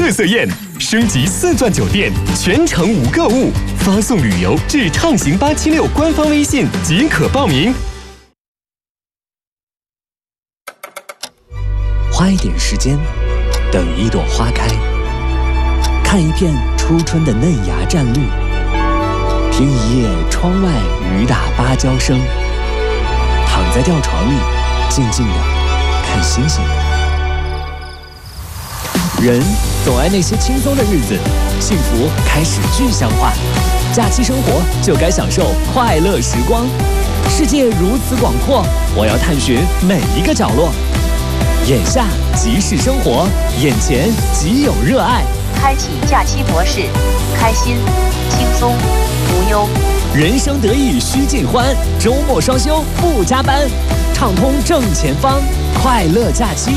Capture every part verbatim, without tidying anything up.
特色宴，升级四钻酒店，全程无购物，发送旅游至畅行八七六官方微信即可报名。 花一点时间，等一朵花开，看一片初春的嫩芽绽绿，听一夜窗外雨打芭蕉声，躺在吊床里，静静地看星星。人总爱那些轻松的日子，幸福开始具象化。假期生活就该享受快乐时光。世界如此广阔，我要探寻每一个角落。眼下即是生活，眼前即有热爱。 开启假期模式，开心、轻松、无忧。 人生得意须尽欢，周末双休不加班，畅通正前方，快乐假期。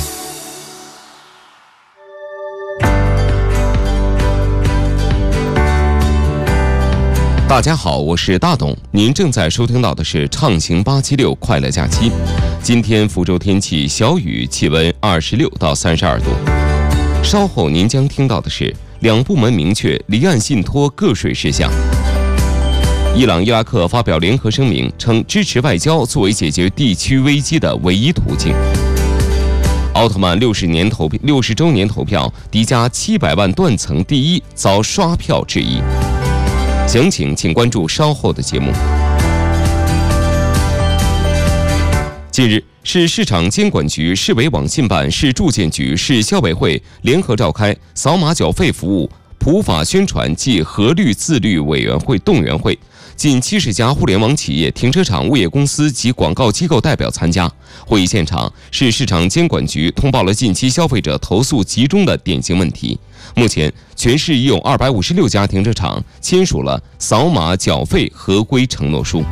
大家好，我是大董，您正在收听到的是畅行八七六快乐假期。今天福州天气小雨，气温二十六到三十二度。稍后您将听到的是两部门明确离岸信托个税事项。伊朗、伊拉克发表联合声明，称支持外交作为解决地区危机的唯一途径。奥特曼六十年投六十周年投票，迪迦七百万断层第一遭刷票质疑。详情请关注稍后的节目。近日，市市场监管局、市委网信办、市住建局、市消委会联合召开扫码缴费服务普法宣传暨核绿自律委员会动员会，近七十家互联网企业、停车场、物业公司及广告机构代表参加。会议现场，市市场监管局通报了近期消费者投诉集中的典型问题。目前，全市已有二百五十六家停车场签署了扫码缴费合规承诺书。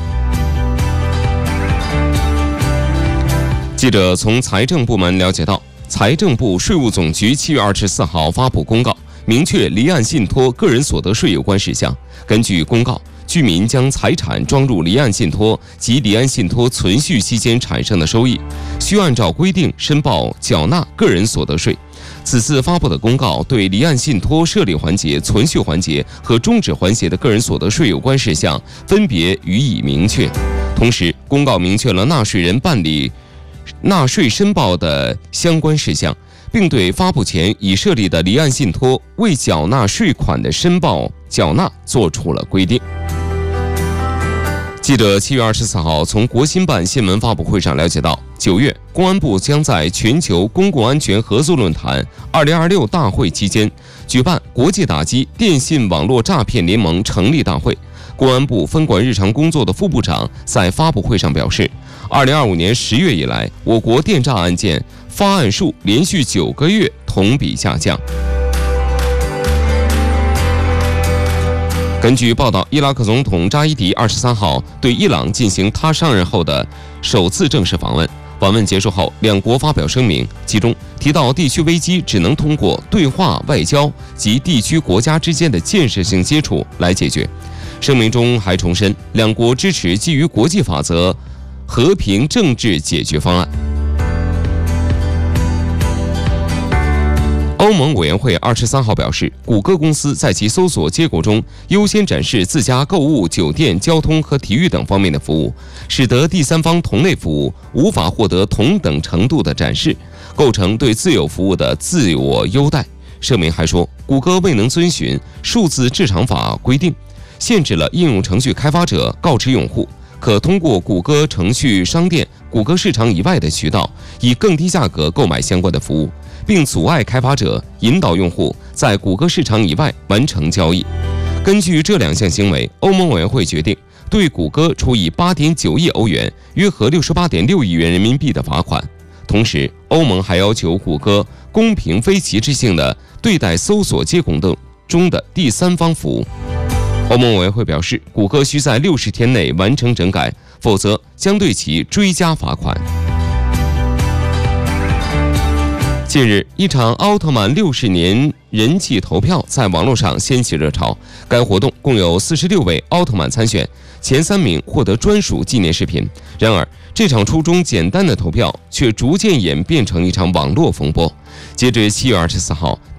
记者从财政部门了解到，财政部、税务总局七月二十四号发布公告，明确离岸信托个人所得税有关事项。根据公告，居民将财产装入离岸信托及离岸信托存续期间产生的收益，需按照规定申报缴纳个人所得税。此次发布的公告对离岸信托设立环节、存续环节和终止环节的个人所得税有关事项分别予以明确。同时，公告明确了纳税人办理纳税申报的相关事项，并对发布前已设立的离岸信托未缴纳税款的申报缴纳作出了规定。记者七月二十四号从国新办新闻发布会上了解到，九月公安部将在全球公共安全合作论坛二零二六大会期间举办国际打击电信网络诈骗联盟成立大会。公安部分管日常工作的副部长在发布会上表示，二零二五年十月以来，我国电诈案件发案数连续九个月同比下降。根据报道，伊拉克总统扎伊迪二十三号对伊朗进行他上任后的首次正式访问。访问结束后，两国发表声明，其中提到地区危机只能通过对话、外交及地区国家之间的建设性接触来解决。声明中还重申，两国支持基于国际法则和平政治解决方案。欧盟委员会二十三号表示，谷歌公司在其搜索结果中优先展示自家购物、酒店、交通和体育等方面的服务，使得第三方同类服务无法获得同等程度的展示，构成对自有服务的自我优待。声明还说，谷歌未能遵循数字市场法规定，限制了应用程序开发者告知用户可通过谷歌程序商店、谷歌市场以外的渠道，以更低价格购买相关的服务，并阻碍开发者引导用户在谷歌市场以外完成交易。根据这两项行为，欧盟委员会决定对谷歌处以 八点九亿欧元，约合 六十八点六亿元人民币的罚款。同时，欧盟还要求谷歌公平非歧视性的对待搜索接口中的第三方服务。欧盟委员会表示，谷歌需在六十天内完成整改，否则将对其追加罚款。近日，一场奥特曼六十年人气投票在网络上掀起热潮。该活动共有四十六位奥特曼参选，前三名获得专属纪念视频。然而，这场初衷简单的投票却逐渐演变成一场网络风波。截至七月二十四号，